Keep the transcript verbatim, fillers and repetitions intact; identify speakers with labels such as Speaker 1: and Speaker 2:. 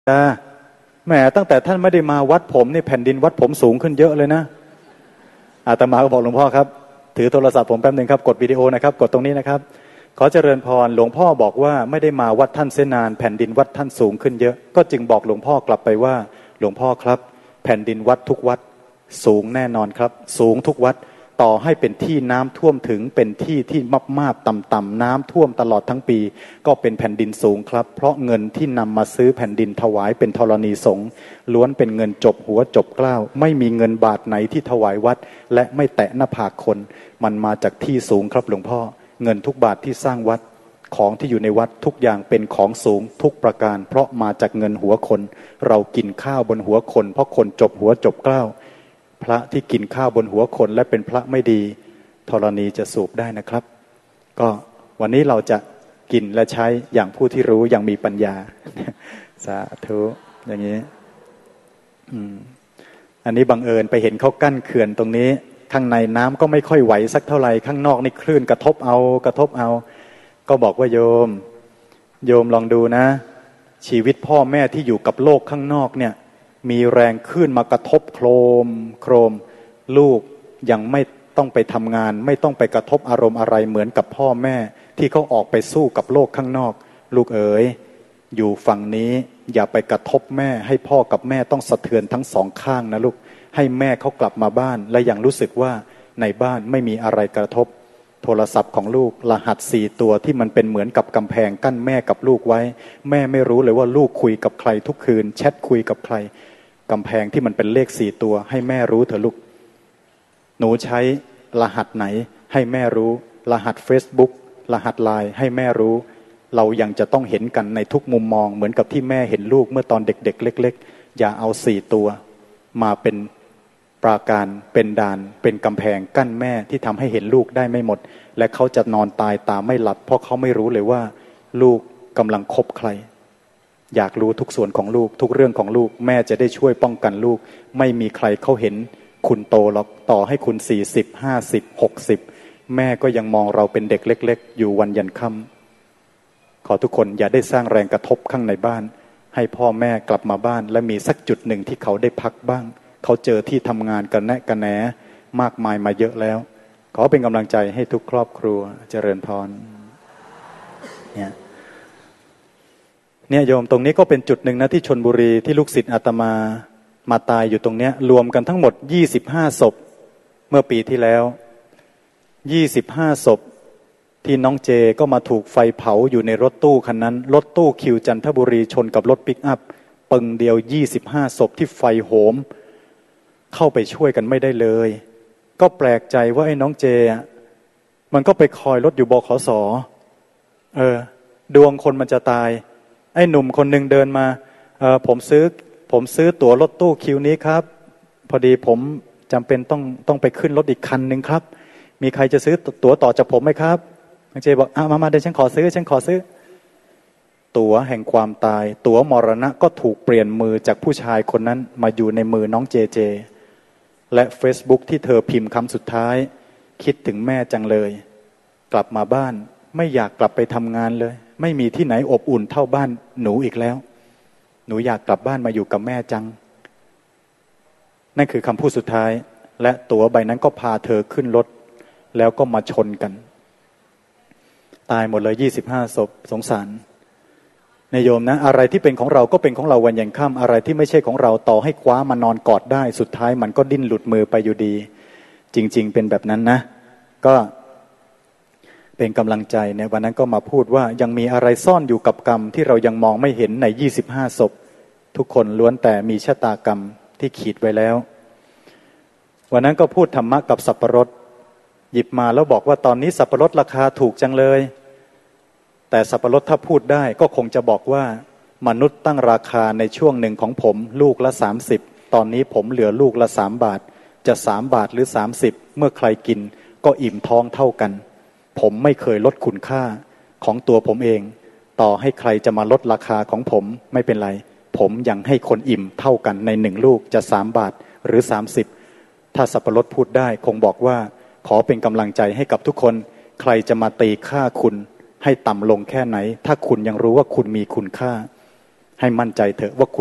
Speaker 1: แหมตั้งแต่ท่านไม่ได้มาวัดผมนี่แผ่นดินวัดผมสูงขึ้นเยอะเลยนะอาตมาก็บอกหลวงพ่อครับถือโทรศัพท์ผมแป๊บนึงครับกดวิดีโอนะครับกดตรงนี้นะครับขอเจริญพรหลวงพ่อบอกว่าไม่ได้มาวัดท่านเส้นนานแผ่นดินวัดท่านสูงขึ้นเยอะก็จึงบอกหลวงพ่อกลับไปว่าหลวงพ่อครับแผ่นดินวัดทุกวัดสูงแน่นอนครับสูงทุกวัดต่อให้เป็นที่น้ำท่วมถึงเป็นที่ที่มับมาบต่ำๆน้ำท่วมตลอดทั้งปีก็เป็นแผ่นดินสูงครับเพราะเงินที่นำมาซื้อแผ่นดินถวายเป็นธรณีสงฆ์ล้วนเป็นเงินจบหัวจบเกล้าไม่มีเงินบาทไหนที่ถวายวัดและไม่แตะหน้าผากคนมันมาจากที่สูงครับหลวงพ่อเงินทุกบาทที่สร้างวัดของที่อยู่ในวัดทุกอย่างเป็นของสูงทุกประการเพราะมาจากเงินหัวคนเรากินข้าวบนหัวคนเพราะคนจบหัวจบเกล้าพระที่กินข้าวบนหัวคนและเป็นพระไม่ดีธรณีจะสูบได้นะครับก็วันนี้เราจะกินและใช้อย่างผู้ที่รู้อย่างมีปัญญาสาธุอย่างนี้อืมอันนี้บังเอิญไปเห็นเขากั้นเขื่อนตรงนี้ข้างในน้ำก็ไม่ค่อยไหวสักเท่าไหร่ข้างนอกนี่คลื่นกระทบเอากระทบเอาก็บอกว่าโยมโยมลองดูนะชีวิตพ่อแม่ที่อยู่กับโลกข้างนอกเนี่ยมีแรงขึ้นมากระทบโครมโครมลูกยังไม่ต้องไปทำงานไม่ต้องไปกระทบอารมณ์อะไรเหมือนกับพ่อแม่ที่เขาออกไปสู้กับโลกข้างนอกลูกเอ๋ยอยู่ฝั่งนี้อย่าไปกระทบแม่ให้พ่อกับแม่ต้องสะเทือนทั้งสองข้างนะลูกให้แม่เขากลับมาบ้านและยังรู้สึกว่าในบ้านไม่มีอะไรกระทบโทรศัพท์ของลูกรหัสสี่ตัวที่มันเป็นเหมือนกับกำแพงกั้นแม่กับลูกไว้แม่ไม่รู้เลยว่าลูกคุยกับใครทุกคืนแชทคุยกับใครกำแพงที่มันเป็นเลขสี่ตัวให้แม่รู้เถอะลูกหนูใช้รหัสไหนให้แม่รู้รหัส Facebook รหัส ไลน์ ให้แม่รู้เรายังจะต้องเห็นกันในทุกมุมมองเหมือนกับที่แม่เห็นลูกเมื่อตอนเด็กๆเล็กๆอย่าเอาสี่ตัวมาเป็นปราการเป็นด่านเป็นกำแพงกั้นแม่ที่ทำให้เห็นลูกได้ไม่หมดและเขาจะนอนตายตาไม่หลับเพราะเขาไม่รู้เลยว่าลูกกำลังคบใครอยากรู้ทุกส่วนของลูกทุกเรื่องของลูกแม่จะได้ช่วยป้องกันลูกไม่มีใครเขาเห็นคุณโตหรอกต่อให้คุณสี่สิบห้าสิบหกสิบแม่ก็ยังมองเราเป็นเด็กเล็กๆอยู่วันยันค่ำขอทุกคนอย่าได้สร้างแรงกระทบข้างในบ้านให้พ่อแม่กลับมาบ้านและมีสักจุดหนึ่งที่เขาได้พักบ้างเขาเจอที่ทำงานกันแนะกันแหนมากมายมาเยอะแล้วขอเป็นกำลังใจให้ทุกครอบครัวเจริญพรเนี่ยเนี่ยโยมตรงนี้ก็เป็นจุดหนึ่งนะที่ชลบุรีที่ลูกศิษย์อาตมามาตายอยู่ตรงเนี้ยรวมกันทั้งหมดยี่สิบห้าศพเมื่อปีที่แล้วยี่สิบห้าศพที่น้องเจก็มาถูกไฟเผาอยู่ในรถตู้คันนั้นรถตู้คิวจันทบุรีชนกับรถปิกอัพปึงเดียวยี่สิบห้าศพที่ไฟโหมเข้าไปช่วยกันไม่ได้เลยก็แปลกใจว่าไอ้น้องเจมันก็ไปคอยรถอยู่บขส.เออดวงคนมันจะตายไอ้หนุ่มคนหนึ่งเดินมาเออผมซื้อผมซื้อตั๋วรถตู้คิวนี้ครับพอดีผมจำเป็นต้องต้องไปขึ้นรถอีกคันนึงครับมีใครจะซื้อตั๋วต่อจากผมไหมครับน้องเจบอกอ่ะมามาเดี๋ยวฉันขอซื้อฉันขอซื้อตั๋วแห่งความตายตั๋วมรณะก็ถูกเปลี่ยนมือจากผู้ชายคนนั้นมาอยู่ในมือน้องเจเจและ Facebook ที่เธอพิมพ์คำสุดท้ายคิดถึงแม่จังเลยกลับมาบ้านไม่อยากกลับไปทำงานเลยไม่มีที่ไหนอบอุ่นเท่าบ้านหนูอีกแล้วหนูอยากกลับบ้านมาอยู่กับแม่จังนั่นคือคำพูดสุดท้ายและตั๋วใบนั้นก็พาเธอขึ้นรถแล้วก็มาชนกันตายหมดเลยยี่สิบห้าศพสงสารนายโยมนะอะไรที่เป็นของเราก็เป็นของเราวันยังค่ำอะไรที่ไม่ใช่ของเราต่อให้คว้ามานอนกอดได้สุดท้ายมันก็ดิ้นหลุดมือไปอยู่ดีจริงๆเป็นแบบนั้นนะก็เป็นกำลังใจในวันนั้นก็มาพูดว่ายังมีอะไรซ่อนอยู่กับกรรมที่เรายังมองไม่เห็นในยี่สิบห้าศพทุกคนล้วนแต่มีชะตากรรมที่ขีดไว้แล้ววันนั้นก็พูดธรรมะกับสับปะรดหยิบมาแล้วบอกว่าตอนนี้สับปะรดราคาถูกจังเลยแต่สับปะรดถ้าพูดได้ก็คงจะบอกว่ามนุษย์ตั้งราคาในช่วงหนึ่งของผมลูกละสามสิบตอนนี้ผมเหลือลูกละสามบาทจะสามบาทหรือสามสิบเมื่อใครกินก็อิ่มท้องเท่ากันผมไม่เคยลดคุณค่าของตัวผมเองต่อให้ใครจะมาลดราคาของผมไม่เป็นไรผมยังให้คนอิ่มเท่ากันในหนึ่งลูกจะสามบาทหรือสามสิบถ้าสับปะรดพูดได้คงบอกว่าขอเป็นกำลังใจให้กับทุกคนใครจะมาตีค่าคุณให้ต่ำลงแค่ไหนถ้าคุณยังรู้ว่าคุณมีคุณค่าให้มั่นใจเถอะว่าคุณ